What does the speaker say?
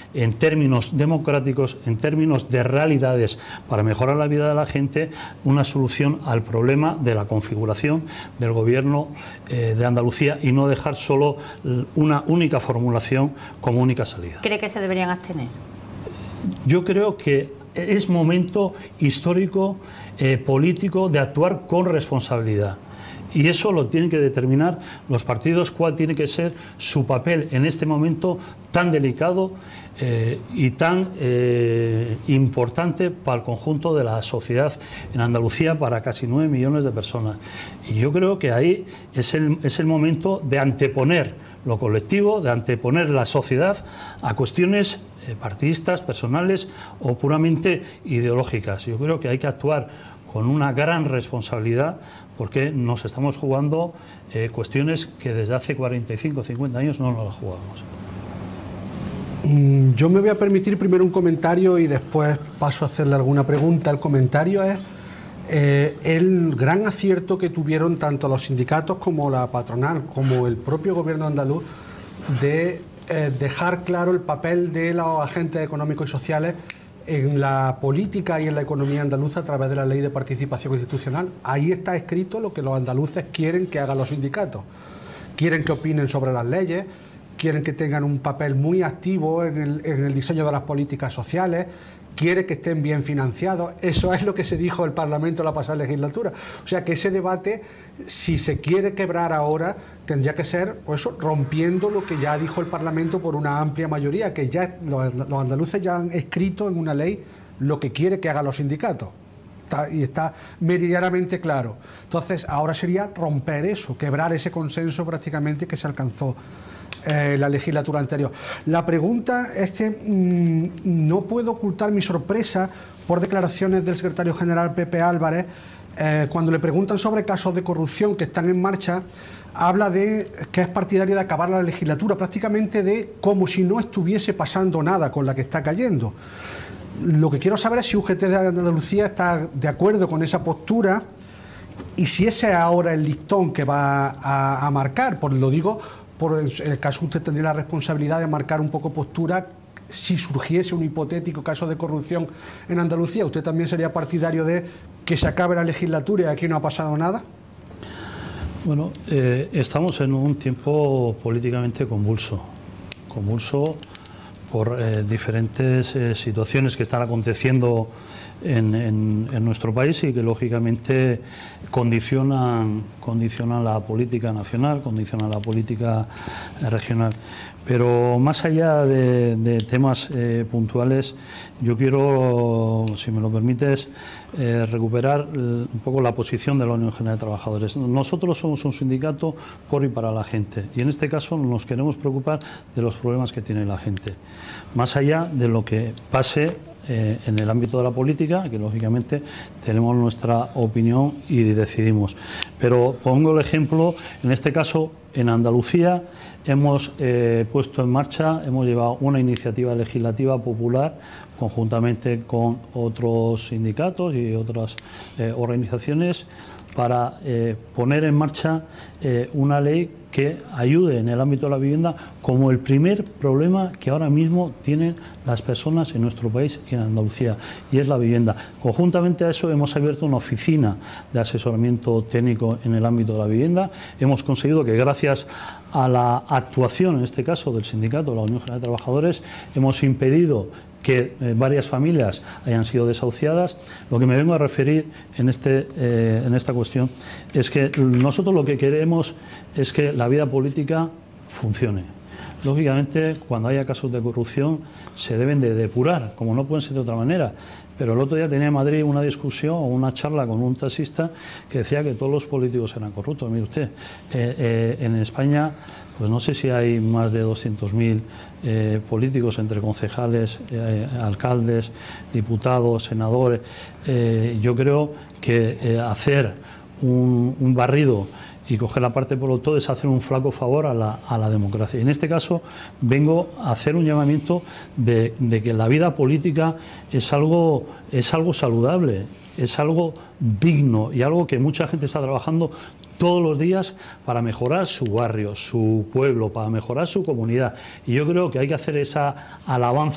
en términos democráticos, en términos de realidades, para mejorar la vida de la gente, una solución al problema de la configuración del gobierno de Andalucía y no dejar solo una única formulación como única salida. ¿Cree que se deberían abstener? Yo creo que es momento histórico, político, de actuar con responsabilidad. Y eso lo tienen que determinar los partidos, cuál tiene que ser su papel en este momento tan delicado y tan importante para el conjunto de la sociedad en Andalucía, para casi 9 millones de personas. Y yo creo que ahí es el momento de anteponer lo colectivo, de anteponer la sociedad a cuestiones partidistas, personales o puramente ideológicas. Yo creo que hay que actuar con una gran responsabilidad, porque nos estamos jugando cuestiones que desde hace 45 o 50 años no nos las jugábamos. Yo me voy a permitir primero un comentario y después paso a hacerle alguna pregunta. El comentario es el gran acierto que tuvieron tanto los sindicatos como la patronal, como el propio gobierno andaluz, de dejar claro el papel de los agentes económicos y sociales en la política y en la economía andaluza a través de la Ley de Participación Institucional. Ahí está escrito lo que los andaluces quieren que hagan los sindicatos. Quieren que opinen sobre las leyes, quieren que tengan un papel muy activo en el diseño de las políticas sociales, quiere que estén bien financiados. Eso es lo que se dijo el Parlamento en la pasada legislatura. O sea que ese debate, si se quiere quebrar ahora, tendría que ser eso, rompiendo lo que ya dijo el Parlamento por una amplia mayoría, que ya los andaluces ya han escrito en una ley lo que quiere que hagan los sindicatos. Y está meridianamente claro. Entonces ahora sería romper eso, quebrar ese consenso prácticamente que se alcanzó la legislatura anterior. La pregunta es que no puedo ocultar mi sorpresa por declaraciones del secretario general Pepe Álvarez. Cuando le preguntan sobre casos de corrupción que están en marcha, habla de que es partidario de acabar la legislatura, prácticamente de como si no estuviese pasando nada con la que está cayendo. Lo que quiero saber es si UGT de Andalucía está de acuerdo con esa postura y si ese es ahora el listón que va a marcar. Pues lo digo, por el caso usted tendría la responsabilidad de marcar un poco postura si surgiese un hipotético caso de corrupción en Andalucía. ¿Usted también sería partidario de que se acabe la legislatura y aquí no ha pasado nada? Bueno, estamos en un tiempo políticamente convulso por diferentes situaciones que están aconteciendo en nuestro país y que lógicamente condicionan la política nacional, condicionan la política regional. Pero más allá de temas puntuales, yo quiero, si me lo permites, recuperar un poco la posición de la Unión General de Trabajadores. Nosotros somos un sindicato por y para la gente y en este caso nos queremos preocupar de los problemas que tiene la gente, más allá de lo que pase en el ámbito de la política, que lógicamente tenemos nuestra opinión y decidimos. Pero pongo el ejemplo, en este caso en Andalucía hemos puesto en marcha, hemos llevado una iniciativa legislativa popular conjuntamente con otros sindicatos y otras organizaciones para poner en marcha una ley que ayude en el ámbito de la vivienda como el primer problema que ahora mismo tienen las personas en nuestro país y en Andalucía, y es la vivienda. Conjuntamente a eso hemos abierto una oficina de asesoramiento técnico en el ámbito de la vivienda. Hemos conseguido que gracias a la actuación, en este caso del sindicato, la Unión General de Trabajadores, hemos impedido que varias familias hayan sido desahuciadas. Lo que me vengo a referir en esta cuestión es que nosotros lo que queremos es que la vida política funcione. Lógicamente, cuando haya casos de corrupción se deben de depurar, como no pueden ser de otra manera. Pero el otro día tenía en Madrid una discusión o una charla con un taxista que decía que todos los políticos eran corruptos. Mire usted, en España, pues no sé si hay más de 200.000 políticos entre concejales, alcaldes, diputados, senadores. Yo creo que hacer un barrido y coger la parte por lo todo es hacer un flaco favor a la democracia. Y en este caso vengo a hacer un llamamiento de que la vida política es algo saludable, es algo digno y algo que mucha gente está trabajando todos los días para mejorar su barrio, su pueblo, para mejorar su comunidad. Y yo creo que hay que hacer esa alabanza